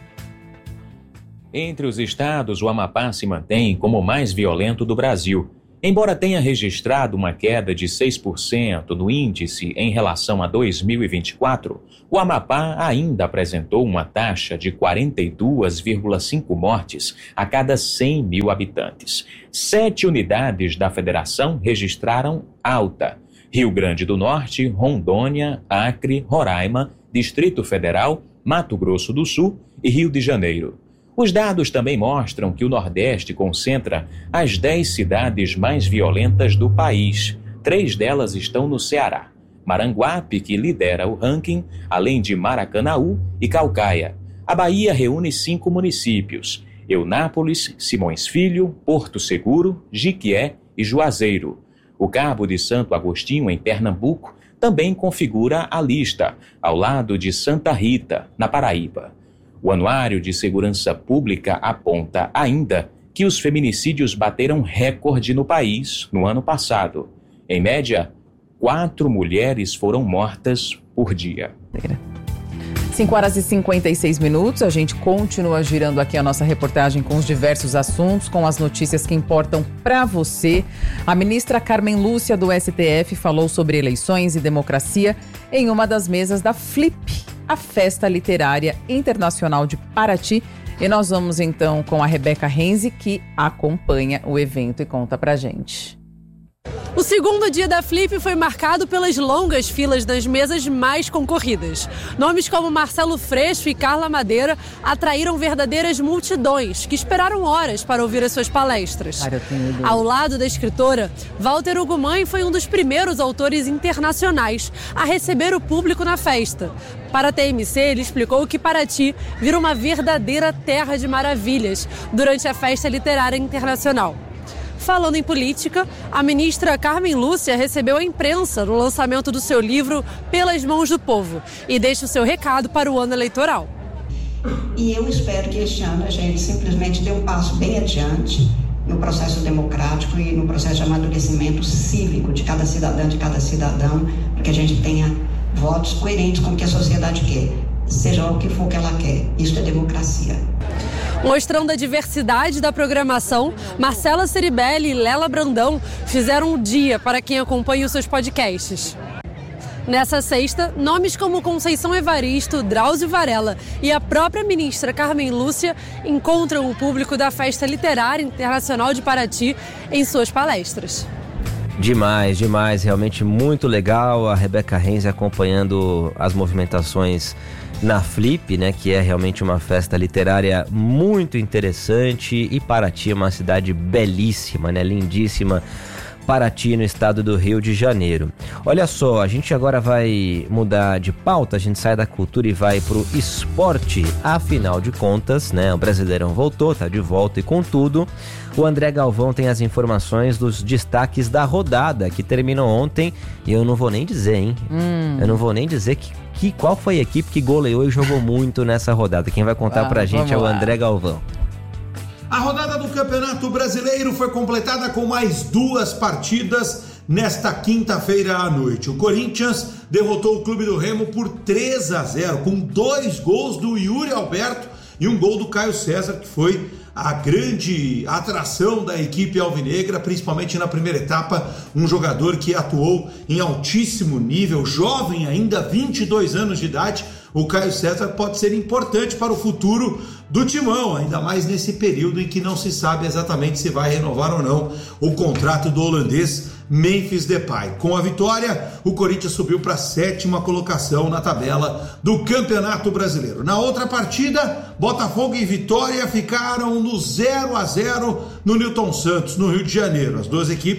Entre os estados, o Amapá se mantém como o mais violento do Brasil. Embora tenha registrado uma queda de seis por cento no índice em relação a dois mil e vinte e quatro, o Amapá ainda apresentou uma taxa de quarenta e duas vírgula cinco mortes a cada cem mil habitantes. Sete unidades da federação registraram alta: Rio Grande do Norte, Rondônia, Acre, Roraima, Distrito Federal, Mato Grosso do Sul e Rio de Janeiro. Os dados também mostram que o Nordeste concentra as dez cidades mais violentas do país. Três delas estão no Ceará. Maranguape, que lidera o ranking, além de Maracanaú e Caucaia. A Bahia reúne cinco municípios: Eunápolis, Simões Filho, Porto Seguro, Jiquié e Juazeiro. O Cabo de Santo Agostinho, em Pernambuco, também configura a lista, ao lado de Santa Rita, na Paraíba. O Anuário de Segurança Pública aponta ainda que os feminicídios bateram recorde no país no ano passado. Em média, quatro mulheres foram mortas por dia. cinco horas e cinquenta e seis minutos, a gente continua girando aqui a nossa reportagem com os diversos assuntos, com as notícias que importam para você. A ministra Carmen Lúcia do S T F falou sobre eleições e democracia em uma das mesas da Flip, a Festa Literária Internacional de Paraty. E nós vamos então com a Rebeca Renzi, que acompanha o evento e conta pra gente. O segundo dia da Flip foi marcado pelas longas filas das mesas mais concorridas. Nomes como Marcelo Freixo e Carla Madeira atraíram verdadeiras multidões que esperaram horas para ouvir as suas palestras. Cara, Ao lado da escritora, Walter Ugumãe foi um dos primeiros autores internacionais a receber o público na festa. Para a T M C, ele explicou que Paraty vira uma verdadeira terra de maravilhas durante a Festa Literária Internacional. Falando em política, a ministra Carmen Lúcia recebeu a imprensa no lançamento do seu livro Pelas Mãos do Povo e deixa o seu recado para o ano eleitoral. E eu espero que este ano a gente simplesmente dê um passo bem adiante no processo democrático e no processo de amadurecimento cívico de cada cidadã, de cada cidadão, para que a gente tenha votos coerentes com o que a sociedade quer, seja o que for que ela quer. Isso é democracia. Mostrando a diversidade da programação, Marcela Ceribelli e Lela Brandão fizeram um dia para quem acompanha os seus podcasts. Nessa sexta, nomes como Conceição Evaristo, Drauzio Varela e a própria ministra Carmen Lúcia encontram o público da Festa Literária Internacional de Paraty em suas palestras. Demais, demais, realmente muito legal. A Rebeca Renzi acompanhando as movimentações na Flip, né, que é realmente uma festa literária muito interessante, e Paraty é uma cidade belíssima, né, lindíssima, Paraty, no estado do Rio de Janeiro. Olha só, a gente agora vai mudar de pauta, a gente sai da cultura e vai pro esporte. Afinal de contas, né, o Brasileirão voltou, tá de volta e com tudo. O André Galvão tem as informações dos destaques da rodada, que terminou ontem, e eu não vou nem dizer, hein? Hum. Eu não vou nem dizer que, que, qual foi a equipe que goleou e jogou muito nessa rodada. Quem vai contar ah, pra gente é o André Galvão. A rodada do Campeonato Brasileiro foi completada com mais duas partidas nesta quinta-feira à noite. O Corinthians derrotou o Clube do Remo por três a zero, com dois gols do Yuri Alberto e um gol do Caio César, que foi a grande atração da equipe alvinegra, principalmente na primeira etapa, um jogador que atuou em altíssimo nível, jovem ainda, vinte e dois anos de idade. O Caio César pode ser importante para o futuro do Timão, ainda mais nesse período em que não se sabe exatamente se vai renovar ou não o contrato do holandês Memphis Depay. Com a vitória, o Corinthians subiu para a sétima colocação na tabela do Campeonato Brasileiro. Na outra partida, Botafogo e Vitória ficaram no zero a zero no Newton Santos, no Rio de Janeiro. As duas equipes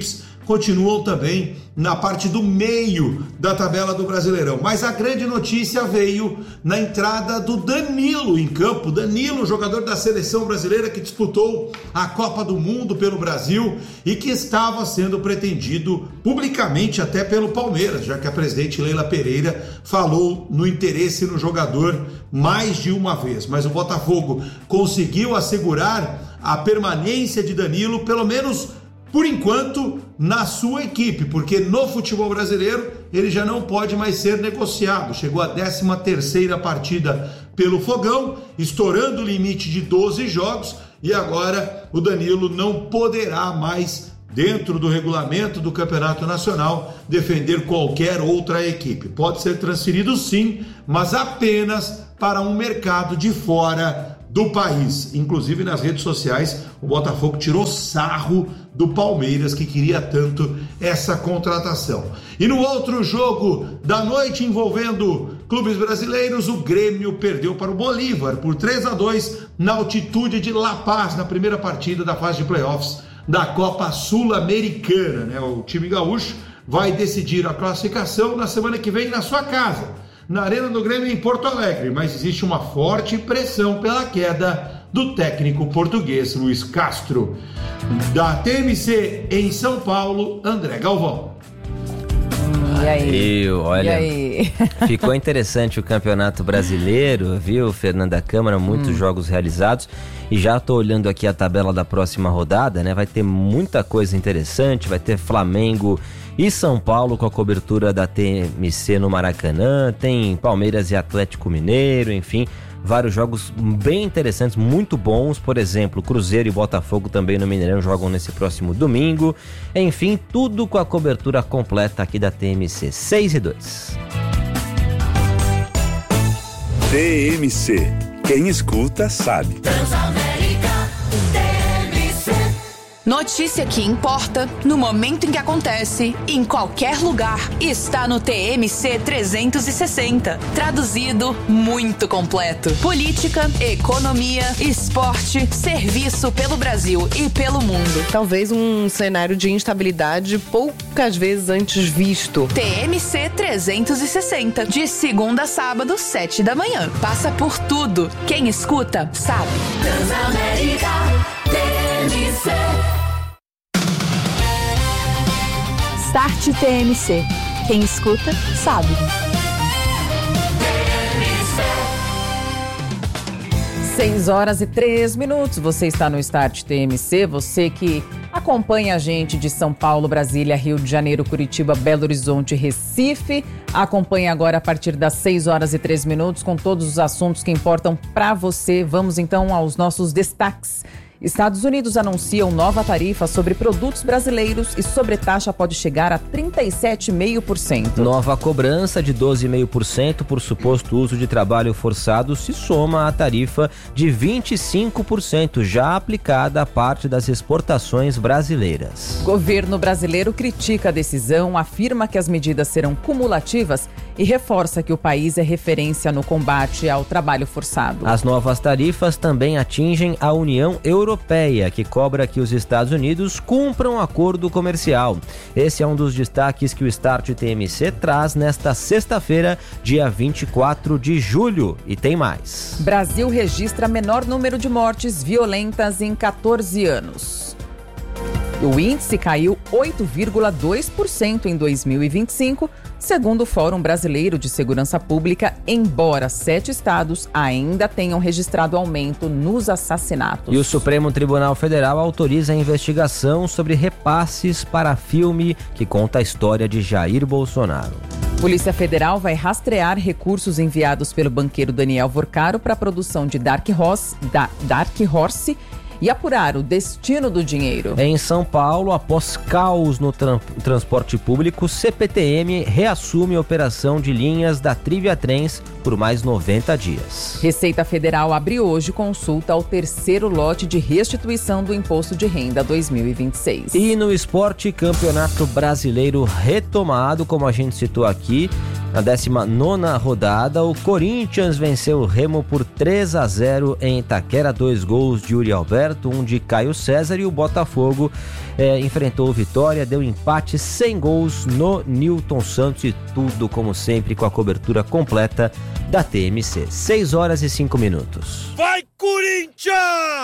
continuam também na parte do meio da tabela do Brasileirão. Mas a grande notícia veio na entrada do Danilo em campo. Danilo, jogador da seleção brasileira que disputou a Copa do Mundo pelo Brasil e que estava sendo pretendido publicamente até pelo Palmeiras, já que a presidente Leila Pereira falou no interesse no jogador mais de uma vez. Mas o Botafogo conseguiu assegurar a permanência de Danilo, pelo menos por enquanto, na sua equipe, porque no futebol brasileiro ele já não pode mais ser negociado. Chegou a décima terceira partida pelo Fogão, estourando o limite de doze jogos, e agora o Danilo não poderá mais, dentro do regulamento do Campeonato Nacional, defender qualquer outra equipe. Pode ser transferido sim, mas apenas para um mercado de fora do país. Inclusive nas redes sociais, o Botafogo tirou sarro do Palmeiras, que queria tanto essa contratação. E no outro jogo da noite envolvendo clubes brasileiros, o Grêmio perdeu para o Bolívar por três a dois na altitude de La Paz, na primeira partida da fase de playoffs da Copa Sul-Americana, né? O time gaúcho vai decidir a classificação na semana que vem na sua casa, na Arena do Grêmio em Porto Alegre, mas existe uma forte pressão pela queda do técnico português Luiz Castro. Da T M C em São Paulo, André Galvão. E aí? E, olha, e aí? Ficou interessante o Campeonato Brasileiro, viu, Fernanda Câmara? Muitos hum. jogos realizados. E já tô olhando aqui a tabela da próxima rodada, né? Vai ter muita coisa interessante, vai ter Flamengo e São Paulo com a cobertura da T M C no Maracanã, tem Palmeiras e Atlético Mineiro, enfim, vários jogos bem interessantes, muito bons. Por exemplo, Cruzeiro e Botafogo também no Mineirão jogam nesse próximo domingo. Enfim, tudo com a cobertura completa aqui da T M C. seis e dois. T M C. Quem escuta sabe. Transamérica T M C. Notícia que importa, no momento em que acontece, em qualquer lugar, está no T M C trezentos e sessenta. Traduzido, muito completo. Política, economia, esporte, serviço pelo Brasil e pelo mundo. Talvez um cenário de instabilidade poucas vezes antes visto. T M C trezentos e sessenta, de segunda a sábado, sete da manhã. Passa por tudo. Quem escuta, sabe. Transamérica T M C. Start T M C. Quem escuta, sabe. seis horas e três minutos. Você está no Start T M C. Você que acompanha a gente de São Paulo, Brasília, Rio de Janeiro, Curitiba, Belo Horizonte, Recife. Acompanha agora a partir das seis horas e três minutos com todos os assuntos que importam para você. Vamos então aos nossos destaques. Estados Unidos anunciam nova tarifa sobre produtos brasileiros e sobretaxa pode chegar a trinta e sete vírgula cinco por cento. Nova cobrança de doze vírgula cinco por cento por suposto uso de trabalho forçado se soma à tarifa de vinte e cinco por cento já aplicada à parte das exportações brasileiras. Governo brasileiro critica a decisão, afirma que as medidas serão cumulativas e reforça que o país é referência no combate ao trabalho forçado. As novas tarifas também atingem a União Europeia, que cobra que os Estados Unidos cumpram acordo comercial. Esse é um dos destaques que o Start T M C traz nesta sexta-feira, dia vinte e quatro de julho. E tem mais. Brasil registra menor número de mortes violentas em catorze anos. O índice caiu oito vírgula dois por cento em dois mil e vinte e cinco, segundo o Fórum Brasileiro de Segurança Pública, embora sete estados ainda tenham registrado aumento nos assassinatos. E o Supremo Tribunal Federal autoriza a investigação sobre repasses para filme que conta a história de Jair Bolsonaro. Polícia Federal vai rastrear recursos enviados pelo banqueiro Daniel Vorcaro para a produção de Dark Horse, da Dark Horse e apurar o destino do dinheiro. Em São Paulo, após caos no tran- transporte público, C P T M reassume a operação de linhas da Trivia Trens por mais noventa dias. Receita Federal abre hoje consulta ao terceiro lote de restituição do Imposto de Renda dois mil e vinte e seis. E no esporte, Campeonato Brasileiro retomado, como a gente citou aqui. Na décima nona rodada, o Corinthians venceu o Remo por três a zero em Itaquera, dois gols de Yuri Alberto, um de Caio César, e o Botafogo é, enfrentou o Vitória, deu empate sem gols no Newton Santos, e tudo, como sempre, com a cobertura completa da T M C. seis horas e cinco minutos. Vai, Corinthians!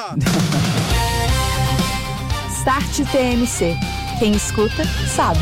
Start T M C. Quem escuta, sabe.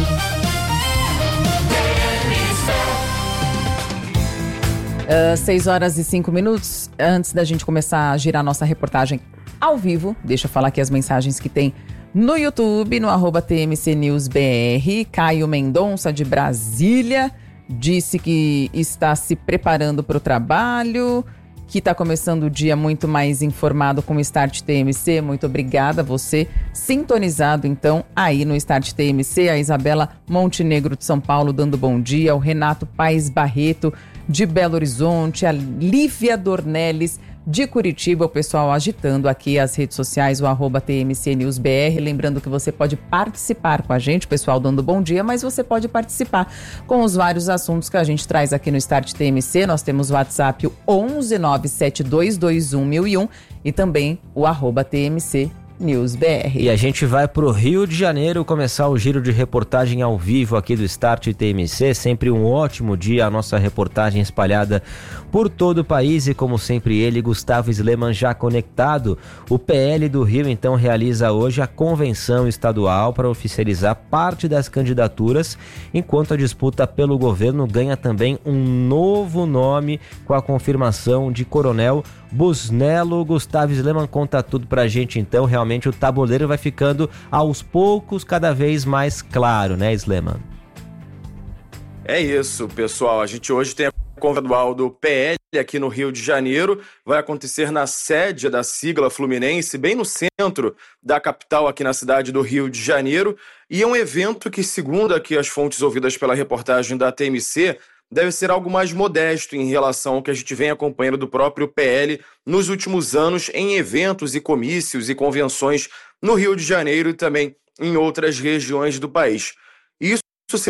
Uh, seis horas e cinco minutos. Antes da gente começar a girar nossa reportagem ao vivo, deixa eu falar aqui as mensagens que tem no YouTube, no arroba T M C News B R. Caio Mendonça, de Brasília, disse que está se preparando para o trabalho, que está começando o dia muito mais informado com o Start T M C. Muito obrigada, você sintonizado então aí no Start T M C. A Isabela Montenegro de São Paulo dando bom dia, o Renato Paes Barreto de Belo Horizonte, a Lívia Dornelles de Curitiba, o pessoal agitando aqui as redes sociais, o arroba T M C News B R. Lembrando que você pode participar com a gente, o pessoal dando bom dia, mas você pode participar com os vários assuntos que a gente traz aqui no Start T M C. Nós temos o WhatsApp o onze nove sete dois dois um mil e um e também o arroba T M C News B R. E a gente vai pro Rio de Janeiro começar o giro de reportagem ao vivo aqui do Start T M C. Sempre um ótimo dia, a nossa reportagem espalhada por todo o país e, como sempre, ele, Gustavo Sleman, já conectado. O P L do Rio, então, realiza hoje a convenção estadual para oficializar parte das candidaturas, enquanto a disputa pelo governo ganha também um novo nome com a confirmação de Coronel Busnello. Gustavo Sleman conta tudo pra gente, então. Realmente o tabuleiro vai ficando aos poucos cada vez mais claro, né, Sleman? É isso, pessoal. A gente hoje tem a convenção estadual do P L aqui no Rio de Janeiro. Vai acontecer na sede da sigla Fluminense, bem no centro da capital, aqui na cidade do Rio de Janeiro. E é um evento que, segundo aqui as fontes ouvidas pela reportagem da T M C, deve ser algo mais modesto em relação ao que a gente vem acompanhando do próprio P L nos últimos anos em eventos e comícios e convenções no Rio de Janeiro e também em outras regiões do país. Isso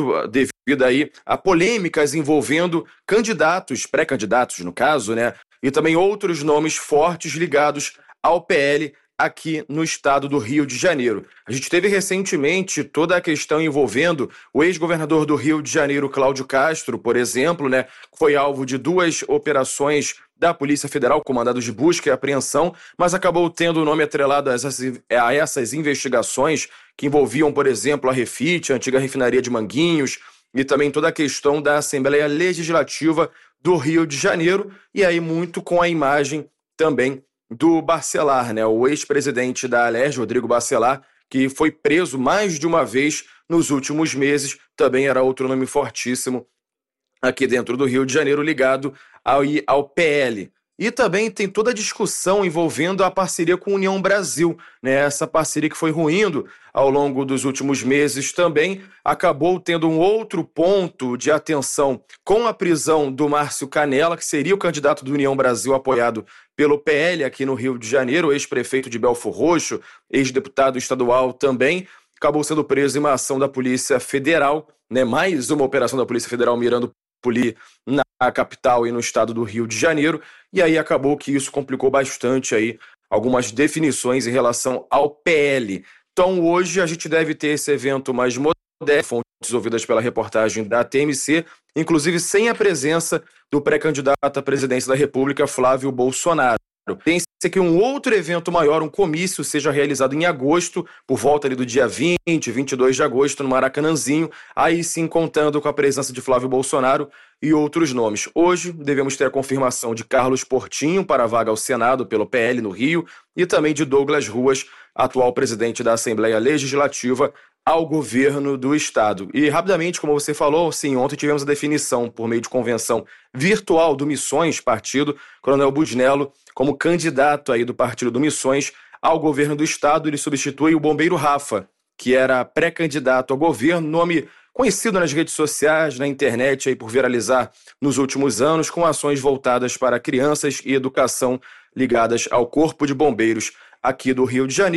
devido aí a polêmicas envolvendo candidatos, pré-candidatos no caso, né, e também outros nomes fortes ligados ao P L aqui no estado do Rio de Janeiro. A gente teve recentemente toda a questão envolvendo o ex-governador do Rio de Janeiro, Cláudio Castro, por exemplo, né, foi alvo de duas operações da Polícia Federal, comandados de busca e apreensão, mas acabou tendo o nome atrelado a essas, a essas investigações que envolviam, por exemplo, a Refit, a antiga refinaria de Manguinhos, e também toda a questão da Assembleia Legislativa do Rio de Janeiro, e aí muito com a imagem também do Bacelar, né, o ex-presidente da Alerj, Rodrigo Bacelar, que foi preso mais de uma vez nos últimos meses, também era outro nome fortíssimo aqui dentro do Rio de Janeiro, ligado ao, ao P L. E também tem toda a discussão envolvendo a parceria com a União Brasil, né? Essa parceria que foi ruindo ao longo dos últimos meses também acabou tendo um outro ponto de atenção com a prisão do Márcio Canella, que seria o candidato do União Brasil apoiado pelo P L aqui no Rio de Janeiro, ex-prefeito de Belfor Roxo, ex-deputado estadual também, acabou sendo preso em uma ação da Polícia Federal, né? Mais uma operação da Polícia Federal mirando Poli na capital e no estado do Rio de Janeiro, e aí acabou que isso complicou bastante aí algumas definições em relação ao P L. Então hoje a gente deve ter esse evento mais moderno, fontes ouvidas pela reportagem da T M C, inclusive sem a presença do pré-candidato à presidência da República, Flávio Bolsonaro. Tem-se que um outro evento maior, um comício, seja realizado em agosto, por volta ali do dia vinte, vinte e dois de agosto, no Maracanãzinho, aí sim contando com a presença de Flávio Bolsonaro e outros nomes. Hoje devemos ter a confirmação de Carlos Portinho para a vaga ao Senado pelo P L no Rio e também de Douglas Ruas, atual presidente da Assembleia Legislativa, ao governo do estado. E rapidamente, como você falou, sim, ontem tivemos a definição por meio de convenção virtual do Missões, partido, Coronel Busnello, como candidato aí do partido do Missões ao governo do estado. Ele substitui o bombeiro Rafa, que era pré-candidato ao governo, nome conhecido nas redes sociais, na internet, aí por viralizar nos últimos anos, com ações voltadas para crianças e educação ligadas ao Corpo de Bombeiros aqui do Rio de Janeiro.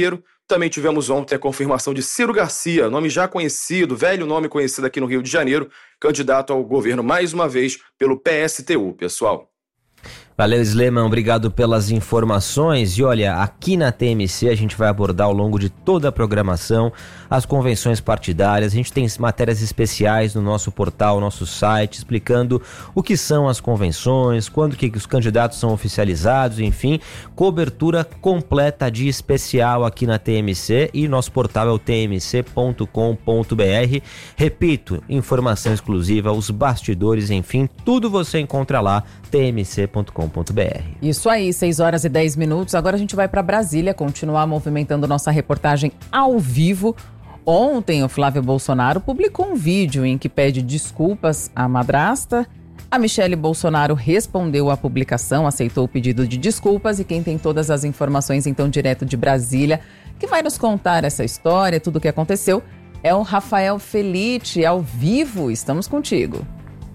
Também tivemos ontem a confirmação de Ciro Garcia, nome já conhecido, velho nome conhecido aqui no Rio de Janeiro, candidato ao governo mais uma vez pelo P S T U, pessoal. Valeu, Sleman, obrigado pelas informações. E olha, aqui na T M C a gente vai abordar ao longo de toda a programação as convenções partidárias. A gente tem matérias especiais no nosso portal, nosso site, explicando o que são as convenções, quando que os candidatos são oficializados, enfim, cobertura completa de especial aqui na T M C, e nosso portal é o t m c ponto com ponto b r. Repito, informação exclusiva, os bastidores, enfim, tudo você encontra lá, t m c ponto com ponto b r. Isso aí, seis horas e dez minutos. Agora a gente vai para Brasília continuar movimentando nossa reportagem ao vivo. Ontem o Flávio Bolsonaro publicou um vídeo em que pede desculpas à madrasta. A Michele Bolsonaro respondeu à publicação, aceitou o pedido de desculpas, e quem tem todas as informações então direto de Brasília, que vai nos contar essa história, tudo o que aconteceu, é o Rafael Felitti, ao vivo. Estamos contigo.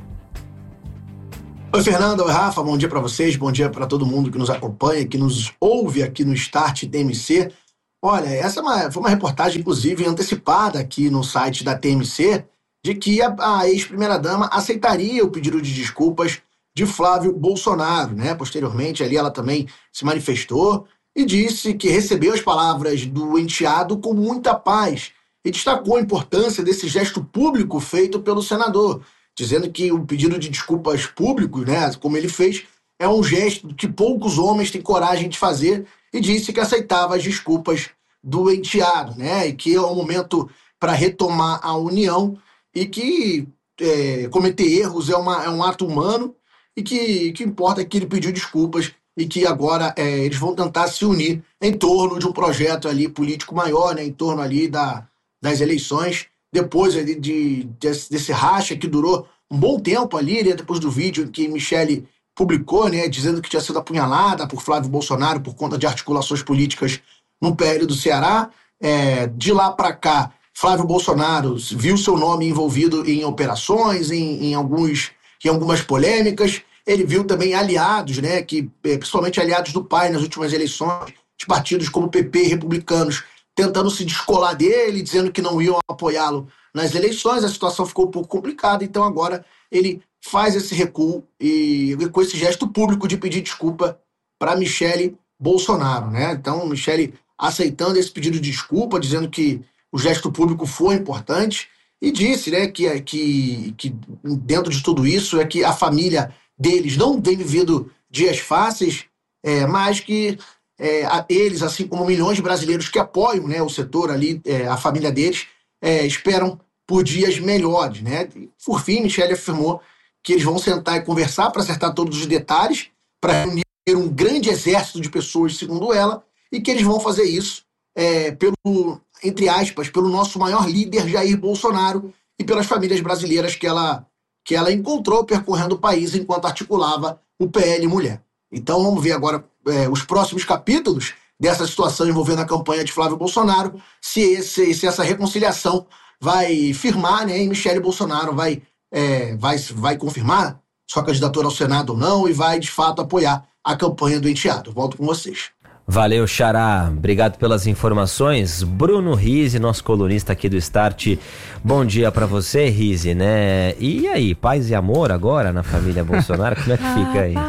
Oi, Fernanda, oi, Rafa, bom dia para vocês, bom dia para todo mundo que nos acompanha, que nos ouve aqui no Start T M C. Olha, essa é uma, foi uma reportagem, inclusive, antecipada aqui no site da T M C, de que a, a ex-primeira-dama aceitaria o pedido de desculpas de Flávio Bolsonaro, né? Posteriormente, ali ela também se manifestou e disse que recebeu as palavras do enteado com muita paz e destacou a importância desse gesto público feito pelo senador, dizendo que o pedido de desculpas públicos, né, como ele fez, é um gesto que poucos homens têm coragem de fazer, e disse que aceitava as desculpas do enteado, né, e que é um momento para retomar a união, e que é, cometer erros é, uma, é um ato humano, e que o que importa é que ele pediu desculpas e que agora é, eles vão tentar se unir em torno de um projeto ali político maior, né, em torno ali da, das eleições, depois de, de, desse racha que durou um bom tempo ali, né, depois do vídeo que Michele publicou, né, dizendo que tinha sido apunhalada por Flávio Bolsonaro por conta de articulações políticas no P L do Ceará. É, de lá para cá, Flávio Bolsonaro viu seu nome envolvido em operações, em, em, alguns, em algumas polêmicas. Ele viu também aliados, né, que, principalmente aliados do pai nas últimas eleições, de partidos como P P e republicanos, tentando se descolar dele, dizendo que não iam apoiá-lo nas eleições. A situação ficou um pouco complicada, então agora ele faz esse recuo e com esse gesto público de pedir desculpa para Michele Bolsonaro, né? Então, Michele aceitando esse pedido de desculpa, dizendo que o gesto público foi importante, e disse, né, que, que, que dentro de tudo isso é que a família deles não tem vivido dias fáceis, é, mas que É, a, eles, assim como milhões de brasileiros que apoiam, né, o setor ali, é, a família deles, é, esperam por dias melhores, né? Por fim, Michele afirmou que eles vão sentar e conversar para acertar todos os detalhes, para reunir um grande exército de pessoas, segundo ela, e que eles vão fazer isso é, pelo, entre aspas, pelo nosso maior líder, Jair Bolsonaro, e pelas famílias brasileiras que ela, que ela encontrou percorrendo o país enquanto articulava o P L Mulher. Então vamos ver agora é, os próximos capítulos dessa situação envolvendo a campanha de Flávio Bolsonaro, se, esse, se essa reconciliação vai firmar, né, e Michele Bolsonaro vai, é, vai, vai confirmar sua candidatura ao Senado ou não, e vai de fato apoiar a campanha do enteado. Volto com vocês. Valeu, Xará. Obrigado pelas informações. Bruno Rizzi, nosso colunista aqui do Start. Bom dia pra você, Rizzi, né? E aí, paz e amor agora na família Bolsonaro? Como é que fica aí?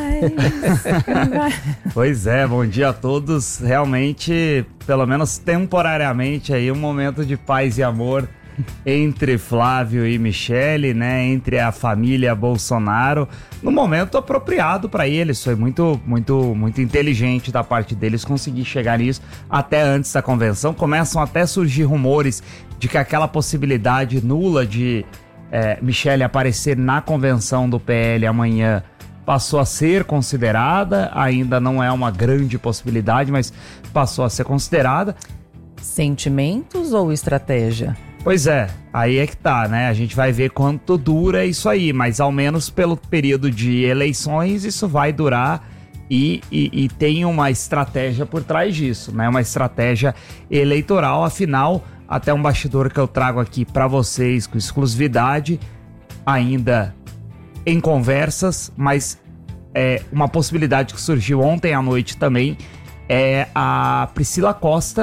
Pois é, bom dia a todos. Realmente, pelo menos temporariamente, aí um momento de paz e amor entre Flávio e Michele, né? Entre a família Bolsonaro, no momento apropriado para eles. Foi muito, muito, muito inteligente da parte deles conseguir chegar nisso até antes da convenção. Começam até a surgir rumores de que aquela possibilidade nula de é, Michele aparecer na convenção do P L amanhã passou a ser considerada. Ainda não é uma grande possibilidade, mas passou a ser considerada. Sentimentos ou estratégia? Pois é, aí é que tá, né? A gente vai ver quanto dura isso aí, mas ao menos pelo período de eleições isso vai durar, e, e, e tem uma estratégia por trás disso, né? Uma estratégia eleitoral. Afinal, até um bastidor que eu trago aqui para vocês com exclusividade, ainda em conversas, mas é uma possibilidade que surgiu ontem à noite também, é a Priscila Costa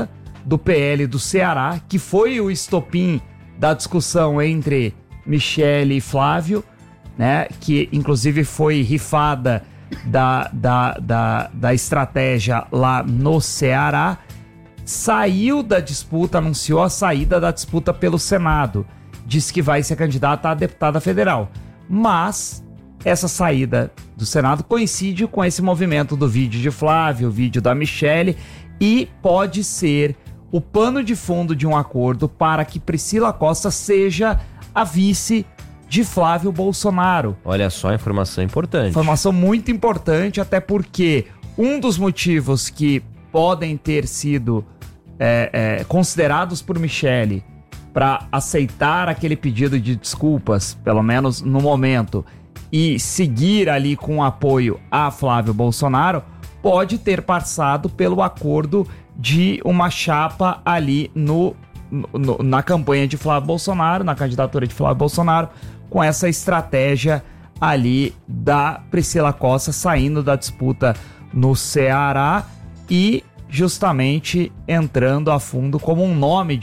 do P L do Ceará, que foi o estopim da discussão entre Michele e Flávio, né, que inclusive foi rifada da, da, da, da estratégia lá no Ceará, saiu da disputa, anunciou a saída da disputa pelo Senado, disse que vai ser candidata a deputada federal, mas essa saída do Senado coincide com esse movimento do vídeo de Flávio, o vídeo da Michele, e pode ser o pano de fundo de um acordo para que Priscila Costa seja a vice de Flávio Bolsonaro. Olha só, informação importante. Informação muito importante, até porque um dos motivos que podem ter sido é, é, considerados por Michele para aceitar aquele pedido de desculpas, pelo menos no momento, e seguir ali com apoio a Flávio Bolsonaro, pode ter passado pelo acordo de uma chapa ali no, no, na campanha de Flávio Bolsonaro, na candidatura de Flávio Bolsonaro, com essa estratégia ali da Priscila Costa saindo da disputa no Ceará e justamente entrando a fundo como um nome